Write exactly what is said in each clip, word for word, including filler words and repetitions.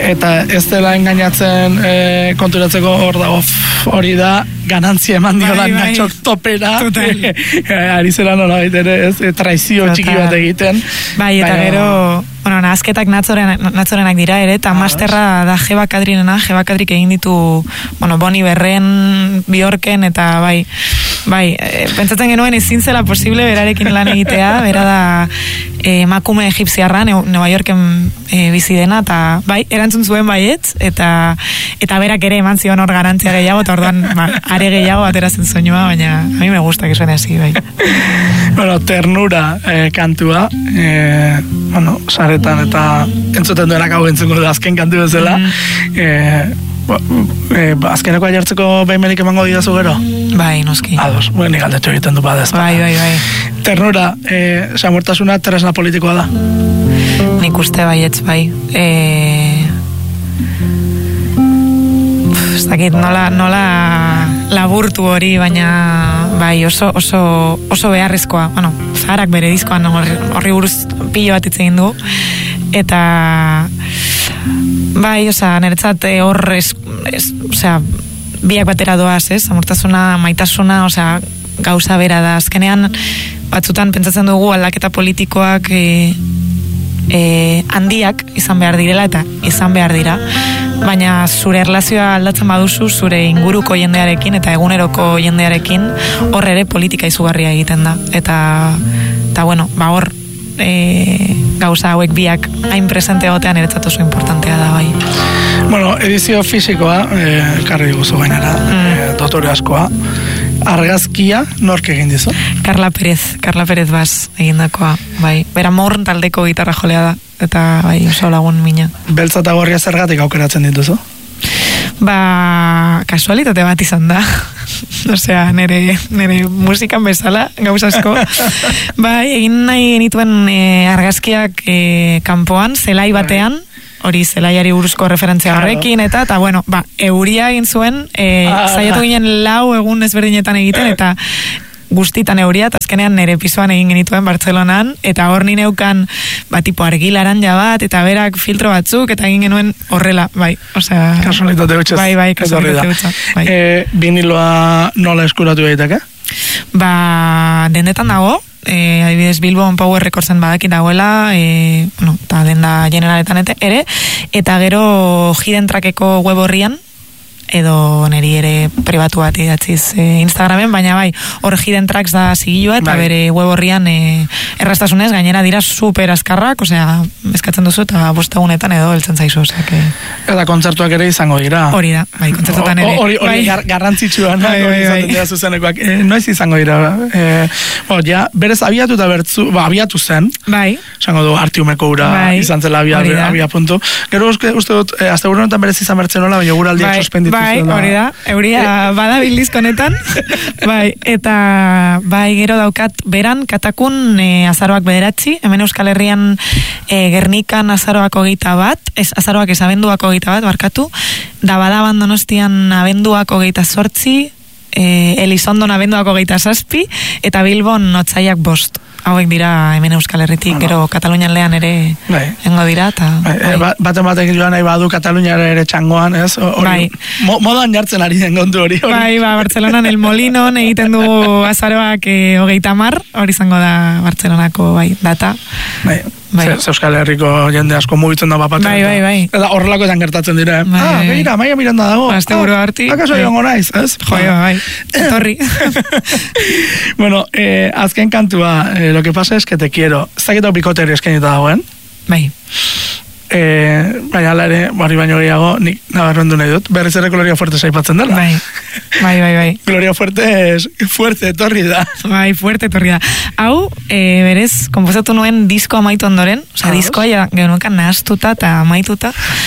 eta ez dela engainatzen e, konturatzeko hor dago hori da ganantzia eman diola bai, Natxok topera e, ari zela nola ere ez e, traizio Total. Txiki bat egiten bai eta bai, gero bueno, nazketak natzoren, natzorenak dira ere eta ah, masterra da Jeba Kadrinena Jeba Kadrik egin ditu bueno, Boni Berren Bjorken eta bai bai, e, pentsatzen genuen ezin zela posible berarekin lan egitea bera da emakume e, egipziarra Nueva Yorken e, bizi dena eta bai, erantzun zuen baietz eta eta berak ere eman zion hor garantzia gehiago eta orduan ba, are gehiago ateratzen soinua baina a mi me gusta que suene así bai. Bueno, ternura eh, kantua eh, bueno, saretan eta entzuten duenak hau entzuko da azken kantu bezala mm. eh, ba, eh, azkeneko aiertzeko behimenik emango didazu gero? Bai, noski. Ados, bueno, nik aldetxo egiten du badez. Bai, bai, bai. Ternura, eh, samurtasuna tresna politikoa da? Nik uste baietz, bai. Eh... Ez dakit, nola, nola laburtu hori, baina bai, oso, oso, oso beharrezkoa. Bueno, Zaharak bere diskoan horri buruz pilo bat hitz egin du. Eta bai, oza, niretzat hor ez, ez, osea, biak batera doaz, ez? Amortasuna, maitasuna, osea, gauza bera da. Azkenean, batzutan pentsatzen dugu aldaketa politikoak e, e, handiak izan behar direla eta izan behar dira. Baina zure erlazioa aldatzen baduzu zure inguruko jendearekin eta eguneroko jendearekin hor ere politika izugarria egiten da. Eta, eta bueno, ba hor e, gauza hauek biak hain presente egotean eretzat oso importantea da bai. Bueno, edizio fisikoa, e, karri guzu gainera, mm. e, dotore askoa. Argazkia nork egin dizu? Carla Pérez, Carla Pérez baz egindakoa, bai. Bera Morn taldeko gitarra jolea da, eta bai, oso lagun mina. Beltza eta gorria zergatik aukeratzen dituzu? Ba, kasualitate bat izan da. Osea, nere, nere musikan bezala, gauz asko. Bai, egin nahi genituen e, argazkiak e, kanpoan, zelai batean, hori zelaiari buruzko referentzia horrekin, eta, eta bueno, ba, euria egin zuen, e, ah, zaiatu ginen lau egun ezberdinetan egiten, eta guztitan euria, eta azkenean nire pisoan egin genituen Bartzelonan, eta hor ni neukan, ba, tipo argilaranja bat, eta berak filtro batzuk, eta egin genuen horrela, bai, osea... Kasualitate hutxez. Bai, bai, kasualitate hutxa. Bai. E, biniloa nola eskuratu daiteke? Ba, dendetan dago, e, adibidez Bilbon Power Recordsen badaki dagoela, e, bueno, eta denda generaletan ere, eta gero Hidden Trackeko web horrian, edo neri ere pribatu bat idatziz e, Instagramen, baina bai, hor Hidden Tracks da zigilua, eta bai. Bere web horrian e, erraztasunez, gainera dira super azkarrak, osea, eskatzen duzu, eta bostegunetan edo heltzen zaizu, osea, que... Eta kontzertuak ere izango dira. Hori da, bai, kontzertuetan ere. Hori bai. gar, garrantzitsua, no? Bai, bai, bai. Dira zuzenekoak. E, noiz izango dira, e, bo, ja, berez abiatu eta bertzu, ba, abiatu zen, bai. Zango du, artiumeko ura bai. Izan zela abia, abia, abia puntu. Gero, uste, uste dut, e, azte gurenetan berez izan bertzen nola, baina guraldiak bai. Suspenditu. Bai, hori da, euria badabil dizkonetan, bai, eta bai gero daukat beran, katakun e, azaroak bederatzi, hemen Euskal Herrian e, Gernikan azaroak hogeita bat, ez, azaroak ez abenduak hogeita bat, barkatu, da badaban Donostian abenduak hogeita sortzi, e, Elizondon abenduak hogeita zazpi, eta Bilbon otsaiak bost. Hauek dira hemen Euskal Herritik, bueno. Gero Katalunian lehan ere bai. Engo dira, eta... Bai, bai. Ba, baten batek joan nahi badu Katalunian ere txangoan, ez? Ori, bai. Mo, modan jartzen ari den kontu hori. Bai, ba, Bartzelonan El Molinon egiten du azaroak e, hogeita mar, hori izango da Bartzelonako bai, data. Bai. Bai. Ze, Euskal Herriko jende asko mugitzen da bapatzen. Bai, bai, bai. Eta horrelako esan gertatzen dira. Bai, ah, begira, Maia Miranda dago. Aste buru harti. Ah, akaso joango naiz, ez? Jo, bai. Torri. Bueno, eh, azken kantua, eh, lo que pasa es que te quiero. Ez dakit hau bikoteri eskenita dagoen? Bai. Eh, bai, ala ere, barri baino gehiago, nik nabarrendu nahi dut. Berriz ere Gloria Fuerte saipatzen dela. Bai, bai, bai, bai. Gloria Fuerte es fuerte, etorri da. Bai, fuerte, etorri da. Hau, e, berez, konposatu nuen disko amaitu ondoren, oza, ah, diskoa ja, genuekan nahaztuta eta amaituta,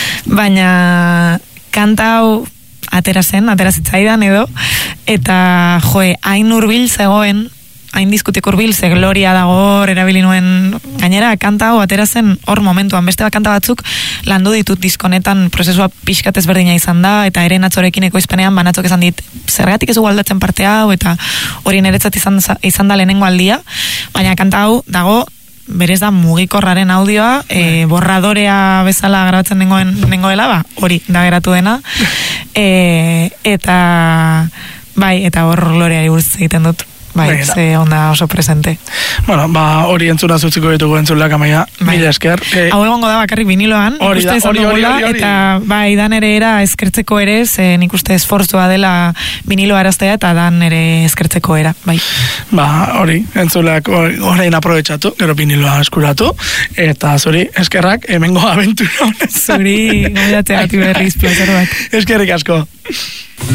baina kanta hau atera zen, atera zitzaidan edo, eta joe, hain urbil zegoen, hain diskutik urbil, ze Gloria dago hor, erabili nuen, gainera, kanta hau atera zen hor momentuan, beste bat kanta batzuk landu ditut diskonetan prozesua pixkat ezberdina izan da, eta ere natzorekin ekoizpenean, banatzok esan dit, zergatik ez aldatzen parte hau, eta hori niretzat izan, izan da lehenengo aldia, baina kanta hau dago berez da mugikorraren audioa, e, borradorea bezala grabatzen nengoen, nengoela, ba, hori da geratu dena, e, eta bai, eta hor loreari buruz egiten dut. Bai, ze onda oso presente. Bueno, ba, hori entzuna zutziko ditugu entzuleak amaia, mila esker. Eh, Hau egongo da bakarrik viniloan, hori da, hori, hori, hori, eta bai, dan ere era eskertzeko ere, ze nik uste esfortzua dela vinilo araztea, eta dan ere eskertzeko era, bai. Ba, hori, entzuleak orain aprobetxatu, gero viniloa eskuratu, eta zuri, eskerrak, hemengo abentura. Zuri, gomidatzea gati berriz, plazer bat. Eskerrik asko.